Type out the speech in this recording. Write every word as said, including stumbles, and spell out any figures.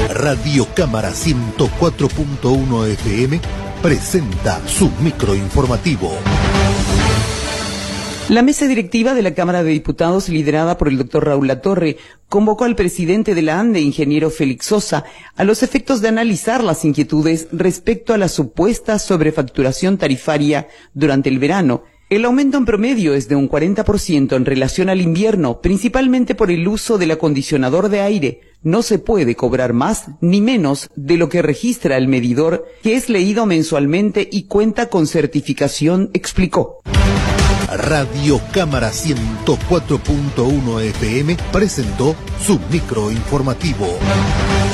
Radio Cámara ciento cuatro punto uno F M presenta su microinformativo. La mesa directiva de la Cámara de Diputados, liderada por el doctor Raúl Latorre, convocó al presidente de la ANDE, ingeniero Félix Sosa, a los efectos de analizar las inquietudes respecto a la supuesta sobrefacturación tarifaria durante el verano. El aumento en promedio es de un cuarenta por ciento en relación al invierno, principalmente por el uso del acondicionador de aire. No se puede cobrar más ni menos de lo que registra el medidor, que es leído mensualmente y cuenta con certificación, explicó. Radio Cámara ciento cuatro punto uno F M presentó su microinformativo.